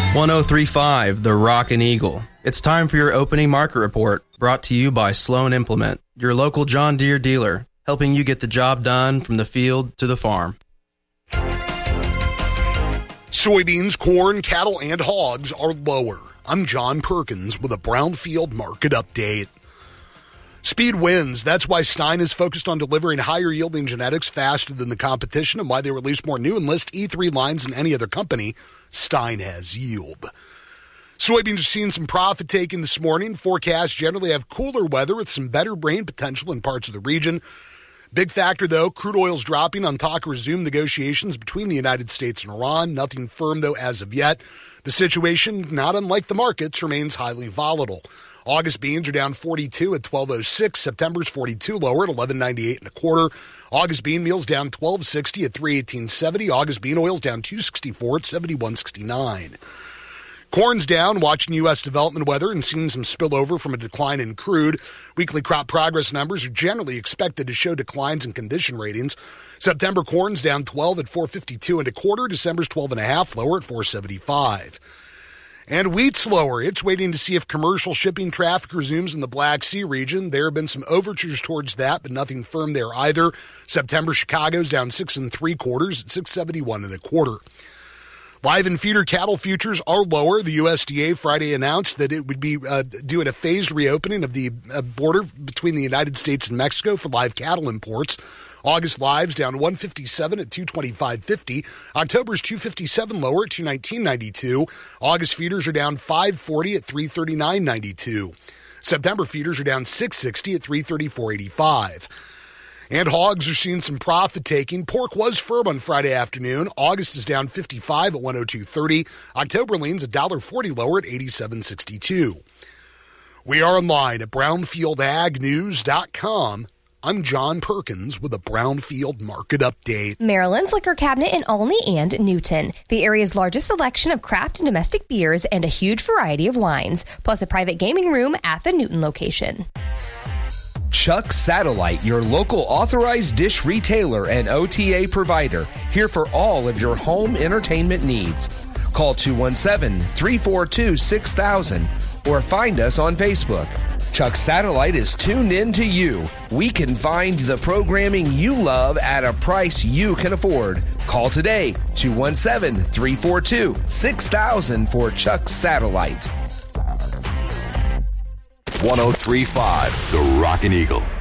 1035, The Rockin' Eagle. It's time for your opening market report, brought to you by Sloan Implement, your local John Deere dealer, helping you get the job done from the field to the farm. Soybeans, corn, cattle, and hogs are lower. I'm John Perkins with a Brownfield market update. Speed wins. That's why Stein is focused on delivering higher-yielding genetics faster than the competition and why they release more new Enlist E3 lines than any other company. Stein has yield. Soybeans are seeing some profit taking this morning. Forecasts generally have cooler weather with some better rain potential in parts of the region. Big factor, though, crude oil's dropping on talk of resumed negotiations between the United States and Iran. Nothing firm, though, as of yet. The situation, not unlike the markets, remains highly volatile. August beans are down 42 at 12.06. September's 42 lower at 11.98 and a quarter. August bean meal's down 12.60 at 3.1870. August bean oil's down 2.64 at 71.69. Corn's down, watching U.S. development weather and seeing some spillover from a decline in crude. Weekly crop progress numbers are generally expected to show declines in condition ratings. September corn's down 12 at 4.52 and a quarter. December's 12.5 lower at 4.75. And wheat's lower. It's waiting to see if commercial shipping traffic resumes in the Black Sea region. There have been some overtures towards that, but nothing firm there either. September Chicago's down 6 3/4 at 6.71 and a quarter. Live and feeder cattle futures are lower. The USDA Friday announced that it would be doing a phased reopening of the border between the United States and Mexico for live cattle imports. August lives down 157 at 225.50. October's 257 lower at 219.92. August feeders are down 540 at 339.92. September feeders are down 660 at 334.85. And hogs are seeing some profit taking. Pork was firm on Friday afternoon. August is down 55 at 102.30. October leans $1.40 lower at 87.62. We are online at brownfieldagnews.com. I'm John Perkins with a Brownfield Market Update. Maryland's Liquor Cabinet in Olney and Newton. The area's largest selection of craft and domestic beers and a huge variety of wines, plus a private gaming room at the Newton location. Chuck Satellite, your local authorized dish retailer and OTA provider, here for all of your home entertainment needs. Call 217-342-6000 or find us on Facebook. Chuck Satellite is tuned in to you. We can find the programming you love at a price you can afford. Call today, 217-342-6000 for Chuck Satellite. 1035, The Rockin' Eagle.